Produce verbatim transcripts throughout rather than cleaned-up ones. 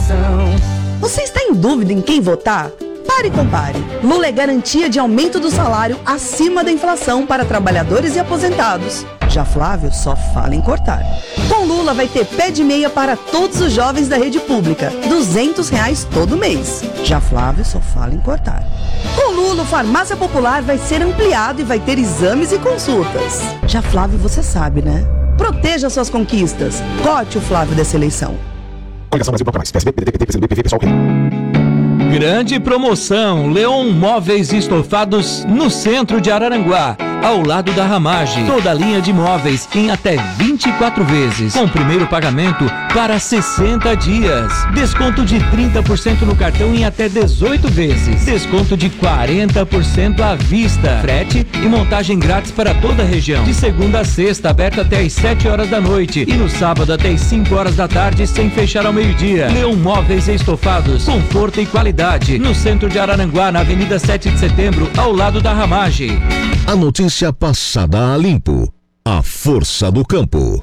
eleição. Você está em dúvida em quem votar? Pare e compare. Lula é garantia de aumento do salário acima da inflação para trabalhadores e aposentados. Já Flávio só fala em cortar. Com Lula vai ter pé de meia para todos os jovens da rede pública, duzentos reais todo mês. Já Flávio só fala em cortar. Com Lula, o Farmácia Popular vai ser ampliado e vai ter exames e consultas. Já Flávio, você sabe, né? Proteja suas conquistas. Corte o Flávio dessa eleição. Coligação Brasil Bloco Mais, P S B, P D T, P C do B, P V, pessoal que... Grande promoção, Leon Móveis Estofados no centro de Araranguá, ao lado da Ramage. Toda a linha de móveis em até vinte e quatro vezes, com primeiro pagamento para sessenta dias. Desconto de trinta por cento no cartão em até dezoito vezes. Desconto de quarenta por cento à vista. Frete e montagem grátis para toda a região. De segunda a sexta, aberto até às sete horas da noite. E no sábado até às cinco horas da tarde, sem fechar ao meio-dia. Leon Móveis Estofados, conforto e qualidade. No centro de Araranguá, na Avenida sete de Setembro, ao lado da Ramage. A notícia passada a limpo. A Força do Campo.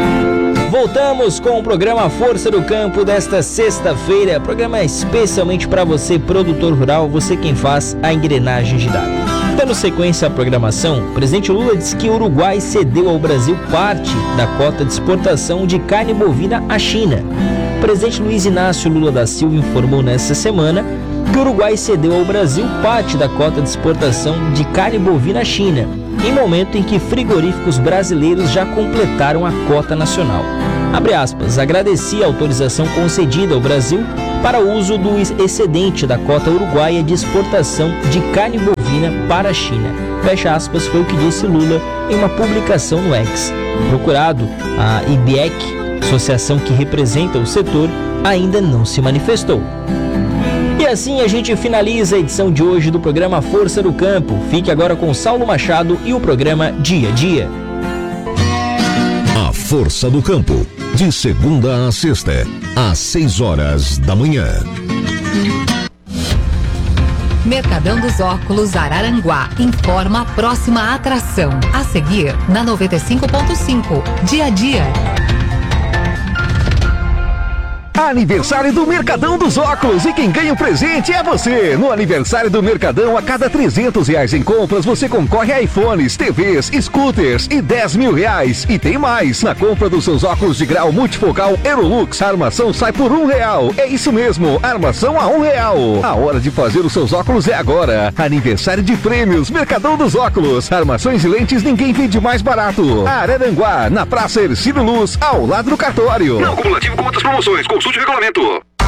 Voltamos com o programa Força do Campo desta sexta-feira. Programa especialmente para você, produtor rural, você quem faz a engrenagem de dados. Dando sequência à programação, o presidente Lula disse que o Uruguai cedeu ao Brasil parte da cota de exportação de carne bovina à China. O presidente Luiz Inácio Lula da Silva informou nesta semana que o Uruguai cedeu ao Brasil parte da cota de exportação de carne bovina à China, em momento em que frigoríficos brasileiros já completaram a cota nacional. Abre aspas, agradeci a autorização concedida ao Brasil para o uso do excedente da cota uruguaia de exportação de carne bovina para a China. Fecha aspas, foi o que disse Lula em uma publicação no X. Procurado, a I B E C, associação que representa o setor, ainda não se manifestou. E assim a gente finaliza a edição de hoje do programa Força do Campo. Fique agora com Saulo Machado e o programa Dia a Dia. A Força do Campo, de segunda a sexta, às seis horas da manhã. Mercadão dos Óculos Araranguá informa a próxima atração. A seguir, na noventa e cinco ponto cinco, Dia a Dia. Aniversário do Mercadão dos Óculos e quem ganha o presente é você. No aniversário do Mercadão, a cada trezentos reais em compras, você concorre a iPhones, T Vs, scooters e dez mil reais. E tem mais, na compra dos seus óculos de grau multifocal Aerolux, a armação sai por um real. É isso mesmo, armação a um real. A hora de fazer os seus óculos é agora. Aniversário de prêmios, Mercadão dos Óculos. Armações e lentes ninguém vende mais barato. Araranguá, na Praça Ercílio Luz, ao lado do cartório. Não cumulativo com outras promoções, consulte o regulamento.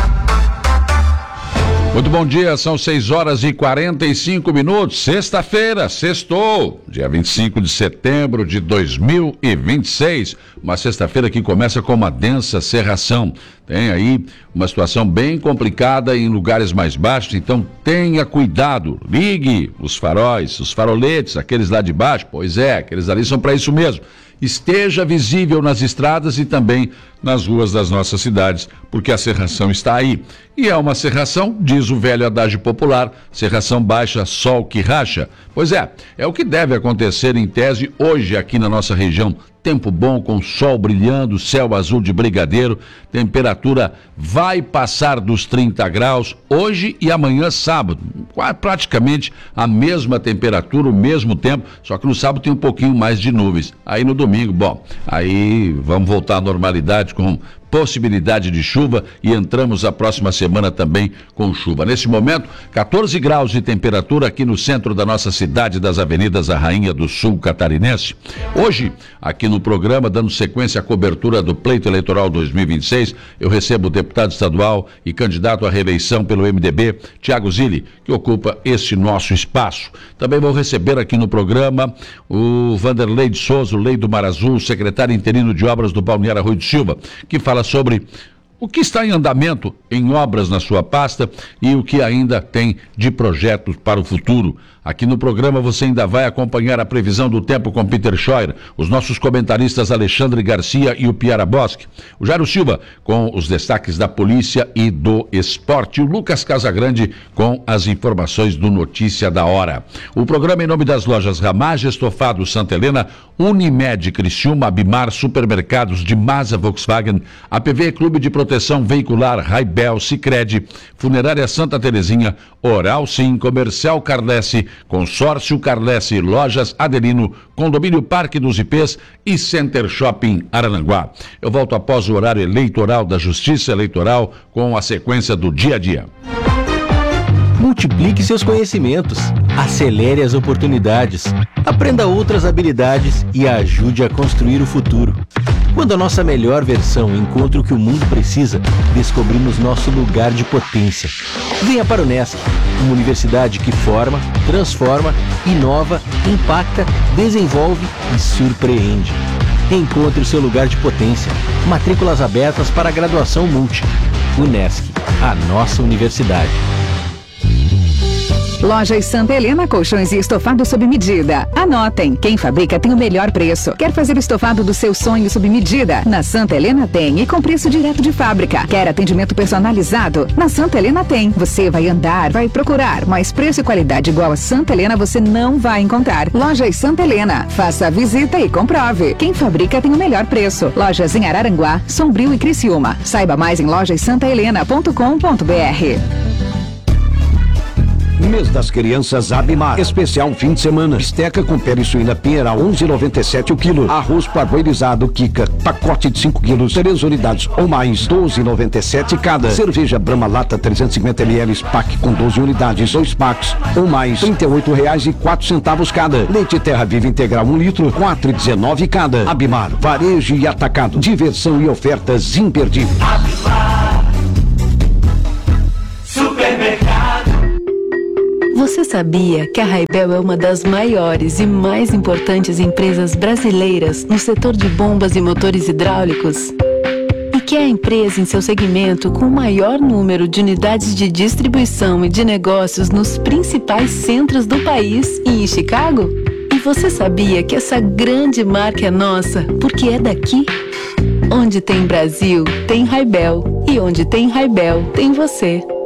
Muito bom dia, são seis horas e quarenta e cinco minutos, sexta-feira, sextou, dia vinte e cinco de setembro de dois mil e vinte e seis, uma sexta-feira que começa com uma densa cerração. Tem aí uma situação bem complicada em lugares mais baixos, então tenha cuidado, ligue os faróis, os faroletes, aqueles lá de baixo, pois é, aqueles ali são para isso mesmo. Esteja visível nas estradas e também nas ruas das nossas cidades, porque a cerração está aí. E é uma cerração, diz o velho adágio popular, cerração baixa, sol que racha. Pois é, é o que deve acontecer em tese hoje aqui na nossa região. Tempo bom, com sol brilhando, céu azul de brigadeiro, temperatura vai passar dos trinta graus hoje e amanhã sábado. Praticamente a mesma temperatura, o mesmo tempo, só que no sábado tem um pouquinho mais de nuvens. Aí no domingo, bom, aí vamos voltar à normalidade com possibilidade de chuva e entramos a próxima semana também com chuva. Nesse momento, quatorze graus de temperatura aqui no centro da nossa cidade das Avenidas a Rainha do Sul Catarinense. Hoje, aqui no programa, dando sequência à cobertura do pleito eleitoral dois mil e vinte e seis, eu recebo o deputado estadual e candidato à reeleição pelo M D B, Thiago Zilli, que ocupa este nosso espaço. Também vou receber aqui no programa o Vanderlei de Souza, o Lei do Mar Azul, secretário interino de obras do Balneário Arroio do Silva, que fala sobre o que está em andamento em obras na sua pasta e o que ainda tem de projetos para o futuro. Aqui no programa você ainda vai acompanhar a previsão do tempo com Peter Scheuer, os nossos comentaristas Alexandre Garcia e o Piara Bosque, o Jairo Silva com os destaques da polícia e do esporte, o Lucas Casagrande com as informações do Notícia da Hora. O programa em nome das lojas Ramage, Estofado Santa Helena, Unimed Criciúma, Abimar, Supermercados de Masa Volkswagen, A P V Clube de Proteção proteção veicular Raibel, Sicredi, Funerária Santa Terezinha, Oral Sim, Comercial Carlesse, Consórcio Carlesse, Lojas Adelino, Condomínio Parque dos Ipês e Center Shopping Araranguá. Eu volto após o horário eleitoral da Justiça Eleitoral com a sequência do dia a dia. Multiplique seus conhecimentos, acelere as oportunidades, aprenda outras habilidades e ajude a construir o futuro. Quando a nossa melhor versão encontra o que o mundo precisa, descobrimos nosso lugar de potência. Venha para o Unesc, uma universidade que forma, transforma, inova, impacta, desenvolve e surpreende. Encontre o seu lugar de potência. Matrículas abertas para a graduação multi. Unesc, a nossa universidade. Lojas Santa Helena, colchões e estofado sob medida. Anotem, quem fabrica tem o melhor preço. Quer fazer o estofado do seu sonho sob medida? Na Santa Helena tem, e com preço direto de fábrica. Quer atendimento personalizado? Na Santa Helena tem. Você vai andar, vai procurar, mas preço e qualidade igual a Santa Helena você não vai encontrar. Lojas Santa Helena, faça a visita e comprove. Quem fabrica tem o melhor preço. Lojas em Araranguá, Sombrio e Criciúma. Saiba mais em lojas santa helena ponto com ponto br. Mês das Crianças Abimar. Especial fim de semana. Bisteca com pele suína Pinheiral, onze reais e noventa e sete centavos o quilo. Arroz parboilizado Kika, pacote de cinco quilos, três unidades ou mais, doze reais e noventa e sete centavos cada. Cerveja Brahma Lata trezentos e cinquenta mililitros, pack com doze unidades, dois packs ou mais, trinta e oito reais e quatro centavos cada. Leite Terra Viva Integral um litro, quatro reais e dezenove centavos cada. Abimar, varejo e atacado. Diversão e ofertas imperdíveis. Abimar, supermercado. Você sabia que a Raibel é uma das maiores e mais importantes empresas brasileiras no setor de bombas e motores hidráulicos? E que é a empresa em seu segmento com o maior número de unidades de distribuição e de negócios nos principais centros do país e em Chicago? E você sabia que essa grande marca é nossa porque é daqui? Onde tem Brasil, tem Raibel. E onde tem Raibel, tem você.